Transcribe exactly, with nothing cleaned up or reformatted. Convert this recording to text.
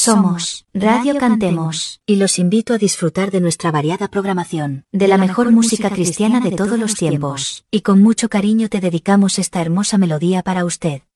Somos Radio Cantemos y los invito a disfrutar de nuestra variada programación, de la mejor música cristiana de todos los tiempos, y con mucho cariño te dedicamos esta hermosa melodía para usted.